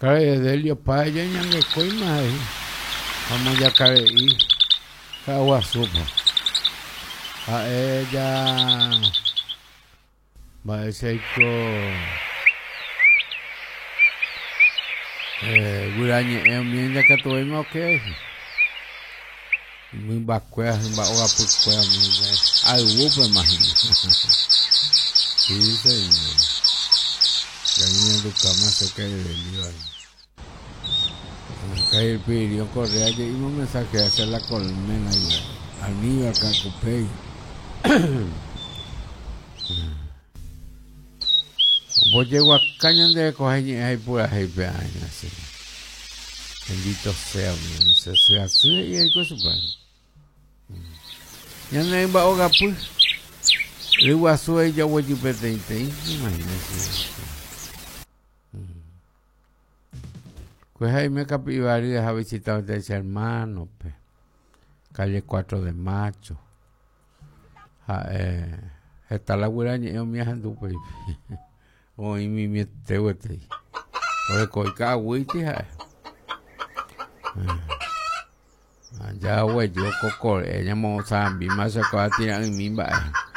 Kare Delio Paya ñange koima ahí. Vamos ya kare y agua sopa. A ella va a ser gurañe mienda que tuvimos okay. Muy bacuea, muy hoga pucuea, muy al wupe imagino. Sí, señor. La niña de cama se cae de lío. Cae el pidió correa y un mensaje de hacer la colmena al niño acá cupé. Pues llego a cañón de coger ahí pura jefe años así. Bendito sea, se sea así y hay cosas para. Ya no hay hoga pues. Le voy a subir ya voy a imagínese. Pues ahí me Capibari ha visitado a ese hermano, pe. Calle 4 de Macho. Está la guiraña, yo me ando, pe. Hoy mi tewete. Hoy coica agüite, ya güey, yo coco, ella mo zambi, más se acaba de tirar en mi baile.